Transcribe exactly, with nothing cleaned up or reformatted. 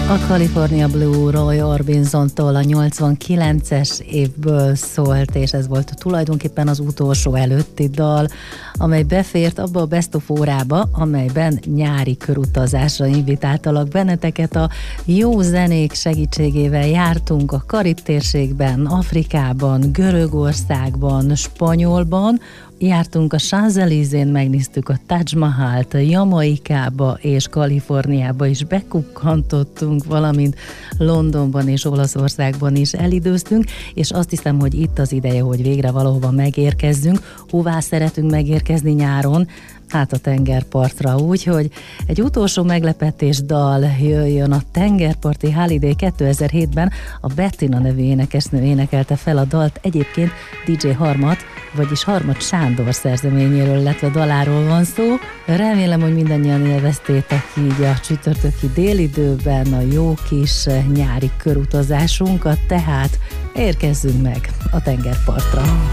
A California Blue Roy Orbison-tól a nyolcvankilences évből szólt, és ez volt tulajdonképpen az utolsó előtti dal, amely befért abba a Best of órába, amelyben nyári körutazásra invitáltalak benneteket. A jó zenék segítségével jártunk a Karib-térségben, Afrikában, Görögországban, Spanyolban, jártunk a Champs-Élysén, megnéztük a Taj Mahalt, a Jamaikába és Kaliforniába is bekukkantottunk, valamint Londonban és Olaszországban is elidőztünk, és azt hiszem, hogy itt az ideje, hogy végre valahova megérkezzünk. Hová szeretünk megérkezni nyáron? Hát a tengerpartra, úgyhogy egy utolsó meglepetés dal jöjjön. A Tengerparti Holiday kétezer-hétben a Bettina nevű énekesnő énekelte fel a dalt, egyébként dé dzsé Harmat, vagyis Harmat Sándor szerzeményéről, illetve daláról van szó. Remélem, hogy mindannyian élveztétek így a csütörtöki délidőben a jó kis nyári körutazásunkat, tehát érkezzünk meg a tengerpartra.